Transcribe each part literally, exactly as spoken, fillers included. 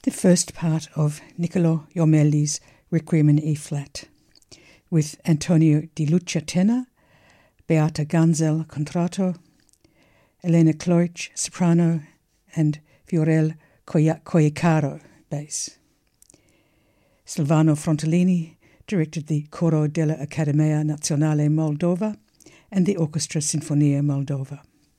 the first part of Niccolò Jommelli's Requiem in E-flat, with Antonio Di Lucia tenor, Beata Ganzel contralto, Elena Kloich soprano, and Fiorel Coicaro bass. Silvano Frontellini directed the Coro della Accademia Nazionale Moldova and the Orchestra Sinfonia Moldova.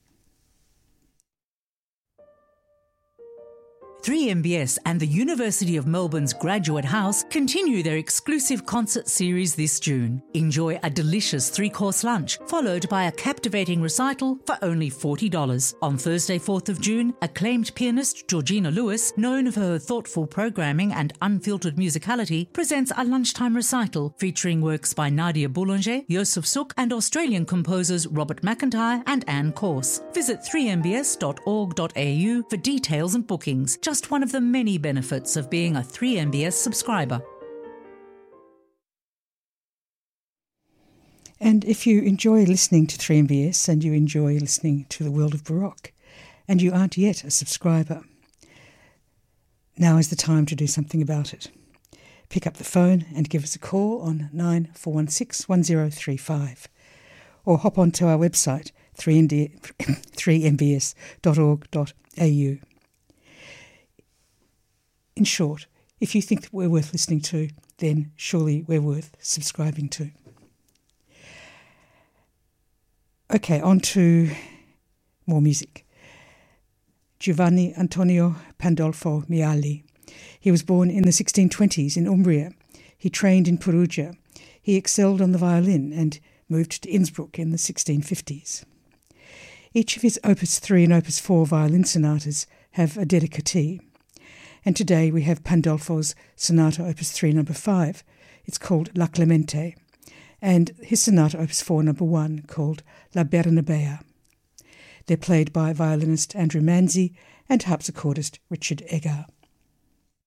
three M B S and the University of Melbourne's Graduate House continue their exclusive concert series this June. Enjoy a delicious three-course lunch, followed by a captivating recital for only forty dollars. On Thursday, fourth of June, acclaimed pianist Georgina Lewis, known for her thoughtful programming and unfiltered musicality, presents a lunchtime recital featuring works by Nadia Boulanger, Joseph Suk, and Australian composers Robert McIntyre and Anne Corse. Visit three m b s dot org dot a u for details and bookings. Just one of the many benefits of being a three M B S subscriber. And if you enjoy listening to three M B S and you enjoy listening to the World of Baroque and you aren't yet a subscriber, now is the time to do something about it. Pick up the phone and give us a call on nine four one six, one zero three five or hop onto our website three m b s dot org dot a u. In short, if you think that we're worth listening to, then surely we're worth subscribing to. Okay, on to more music. Giovanni Antonio Pandolfo Miali. He was born in the sixteen twenties in Umbria. He trained in Perugia. He excelled on the violin and moved to Innsbruck in the sixteen fifties. Each of his Opus three and Opus four violin sonatas have a dedicatee. And today we have Pandolfo's Sonata Opus three number five. It's called La Clemente, and his Sonata Opus four number one called La Bernabea. They're played by violinist Andrew Manzi and harpsichordist Richard Eggar.